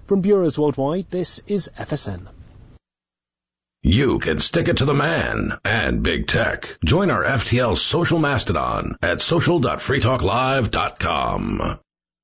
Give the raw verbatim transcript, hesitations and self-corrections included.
From bureaus worldwide, this is F S N. You can stick it to the man and big tech. Join our F T L social mastodon at social dot free talk live dot com.